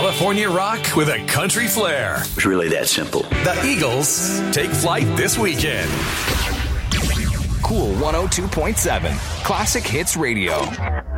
California rock with a country flair. It's really that simple. The Eagles take flight this weekend. Cool 102.7 Classic Hits Radio.